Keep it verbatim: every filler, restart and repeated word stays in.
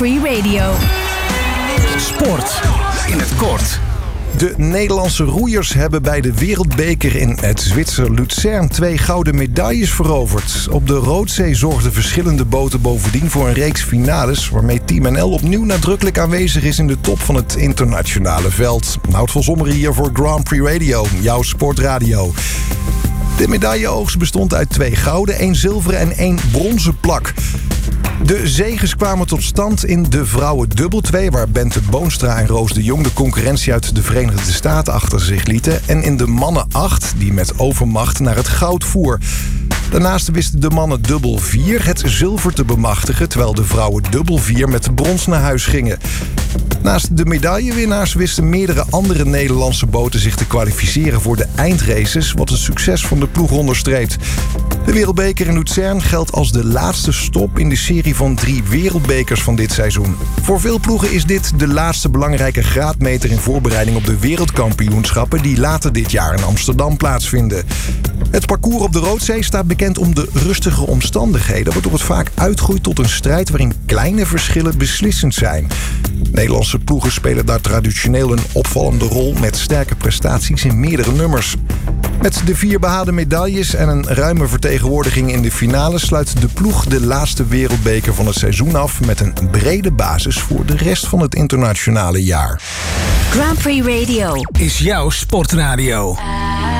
Free Radio. Sport in het kort. De Nederlandse roeiers hebben bij de Wereldbeker in het Zwitser Luzern twee gouden medailles veroverd. Op de Roodzee zorgden verschillende boten bovendien voor een reeks finales, waarmee Team N L opnieuw nadrukkelijk aanwezig is in de top van het internationale veld. Nout van Zommeren hier voor Grand Prix Radio, jouw sportradio. De medailleoogst bestond uit twee gouden, één zilveren en één bronzen plak. De zeges kwamen tot stand in de vrouwen dubbel twee... waar Bente Boonstra en Roos de Jong de concurrentie uit de Verenigde Staten achter zich lieten. En in de mannen acht, die met overmacht naar het goud voer. Daarnaast wisten de mannen dubbel vier het zilver te bemachtigen, terwijl de vrouwen dubbel vier met brons naar huis gingen. Naast de medaillewinnaars wisten meerdere andere Nederlandse boten zich te kwalificeren voor de eindraces, wat het succes van de ploeg onderstreept. De Wereldbeker in Luzern geldt als de laatste stop in de serie van drie wereldbekers van dit seizoen. Voor veel ploegen is dit de laatste belangrijke graadmeter in voorbereiding op de wereldkampioenschappen die later dit jaar in Amsterdam plaatsvinden. Het parcours op de Roodzee staat bekend om de rustige omstandigheden, waardoor het vaak uitgroeit tot een strijd waarin kleine verschillen beslissend zijn. Nederlandse ploegen spelen daar traditioneel een opvallende rol met sterke prestaties in meerdere nummers. Met de vier behaalde medailles en een ruime vertegenwoordiging in de finale sluit de ploeg de laatste wereldbeker van het seizoen af met een brede basis voor de rest van het internationale jaar. Grand Prix Radio is jouw sportradio.